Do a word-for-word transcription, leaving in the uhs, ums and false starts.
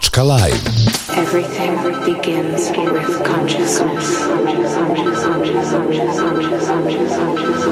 live. Everything begins with consciousness. Consciousness, consciousness, consciousness, consciousness, consciousness, consciousness.